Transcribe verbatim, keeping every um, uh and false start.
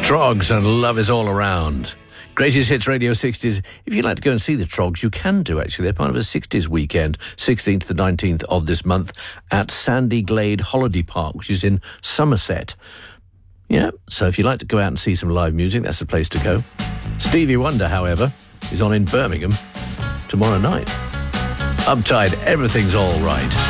Troggs and Love Is All Around. Greatest Hits Radio sixties. If you'd like to go and see the Troggs, you can do, actually. They're part of a sixties weekend, sixteenth to nineteenth of this month, at Sandy Glade Holiday Park, which is in Somerset. Yeah, so if you'd like to go out and see some live music, that's the place to go. Stevie Wonder, however, is on in Birmingham tomorrow night. Uptide, Everything's All Right.